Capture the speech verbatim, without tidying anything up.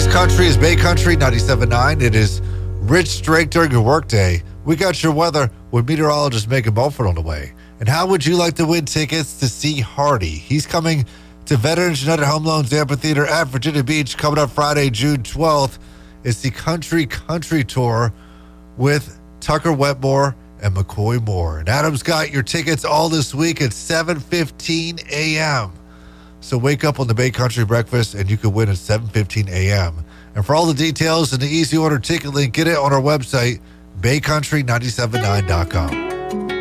Today's country is Bay Country ninety-seven point nine. It is Rich Strake during your workday. We got your weather with meteorologist Megan Beaufort on the way. And how would you like to win tickets to see Hardy? He's coming to Veterans United Home Loans Amphitheater at Virginia Beach coming up Friday, June twelfth. It's the Country Country Tour with Tucker Wetmore and McCoy Moore. And Adam's got your tickets all this week at seven fifteen a.m. So wake up on the Bay Country Breakfast and you can win at seven fifteen a.m. And for all the details and the easy order ticket link, get it on our website, bay country nine seven nine dot com.